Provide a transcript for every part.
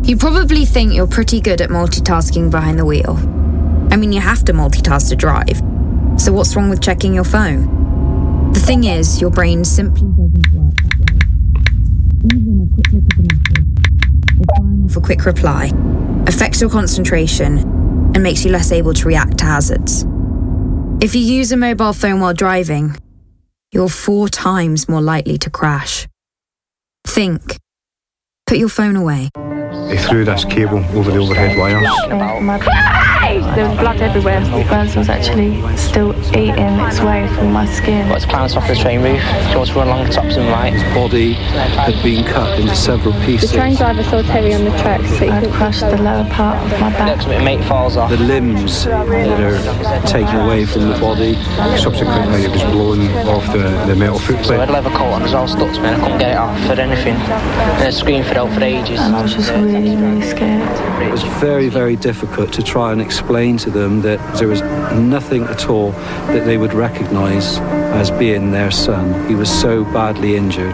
You probably think you're pretty good at multitasking behind the wheel. I mean, you have to multitask to drive. So what's wrong with checking your phone? The thing is, your brain simply doesn't work that way. Even a quick look at the message, or firing off a quick reply, affects your concentration and makes you less able to react to hazards. If you use a mobile phone while driving, you're 4 times more likely to crash. Think. Put your phone away. They threw this cable over the overhead wires. There was blood everywhere. The burns was actually still eating its way through my skin. Got to climb off the train roof, just run along the tops and right. His body had been cut into several pieces. The train driver saw Terry on the tracks, so he crushed the lower part of my back. My mate falls off. The limbs that are taken away from the body. Subsequently, it was blown off the metal So I footplate. had a leather coat on as well, stuck to me, and I couldn't get it off for anything. And I screamed for help for ages. And I was just really, really scared. It was very, very difficult to try and explain to them that there was nothing at all that they would recognise as being their son. He was so badly injured.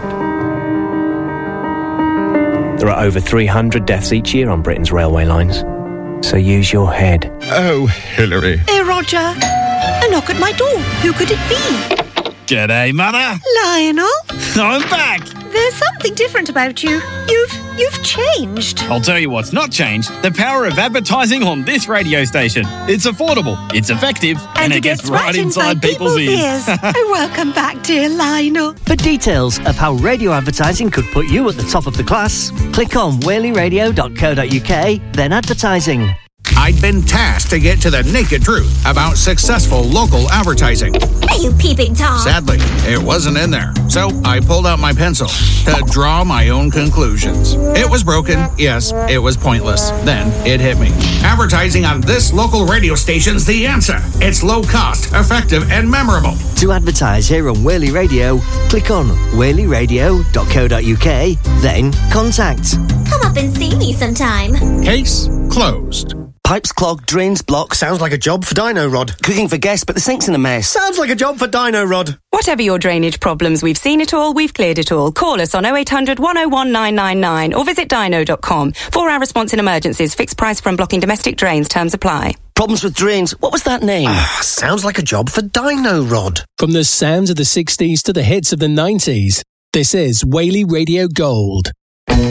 There are over 300 deaths each year on Britain's railway lines. So use your head. Oh, Hillary. Hey, Roger. A knock at my door. Who could it be? G'day, Mother. Lionel? I'm back. There's something different about you. You've changed. I'll tell you what's not changed. The power of advertising on this radio station. It's affordable, it's effective, and it gets right inside people's ears. Welcome back, dear Lionel. For details of how radio advertising could put you at the top of the class, click on whaleyradio.co.uk, then advertising. I'd been tasked to get to the naked truth about successful local advertising. Are you peeping Tom? Sadly, it wasn't in there. So I pulled out my pencil to draw my own conclusions. It was broken. Yes, it was pointless. Then it hit me. Advertising on this local radio station's the answer. It's low cost, effective, and memorable. To advertise here on Whaley Radio, click on whaleyradio.co.uk, then contact. Come up and see me sometime. Case closed. Pipes clogged, drains blocked. Sounds like a job for Dino Rod. Cooking for guests, but the sink's in a mess. Sounds like a job for Dino Rod. Whatever your drainage problems, we've seen it all, we've cleared it all. Call us on 0800 101 999 or visit dino.com. 4-hour response in emergencies. Fixed price for unblocking domestic drains. Terms apply. Problems with drains. What was that name? Sounds like a job for Dino Rod. From the sounds of the 60s to the hits of the 90s, this is Whaley Radio Gold.